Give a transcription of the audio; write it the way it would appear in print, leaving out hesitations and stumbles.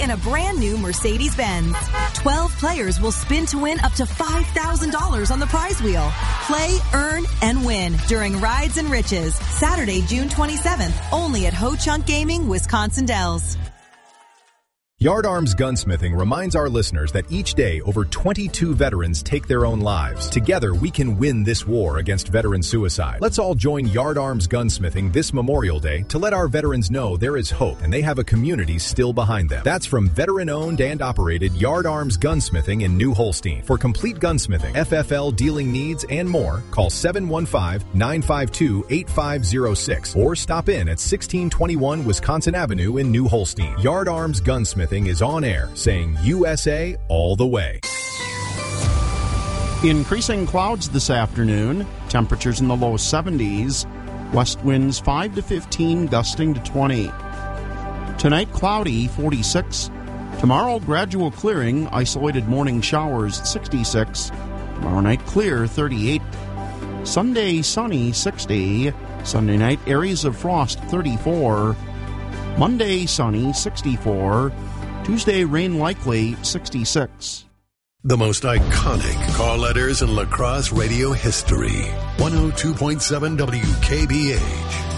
in a brand new Mercedes-Benz. 12 players will spin to win up to $5,000 on the prize wheel. Play, earn, and win during Rides and Riches, Saturday, June 27th, only at Ho Chunk Gaming, Wisconsin Dells. Yard Arms Gunsmithing reminds our listeners that each day over 22 veterans take their own lives. Together, we can win this war against veteran suicide. Let's all join Yard Arms Gunsmithing this Memorial Day to let our veterans know there is hope and they have a community still behind them. That's from veteran-owned and operated Yard Arms Gunsmithing in New Holstein. For complete gunsmithing, FFL dealing needs, and more, call 715-952-8506 or stop in at 1621 Wisconsin Avenue in New Holstein. Yard Arms Gunsmithing is on air, saying USA all the way. Increasing clouds this afternoon. Temperatures in the low 70s. West winds 5 to 15, gusting to 20. Tonight, cloudy, 46. Tomorrow, gradual clearing, isolated morning showers, 66. Tomorrow night, clear, 38. Sunday, sunny, 60. Sunday night, areas of frost, 34. Monday, sunny, 64. Tuesday, rain likely, 66. The most iconic call letters in lacrosse radio history. 102.7 WKBH.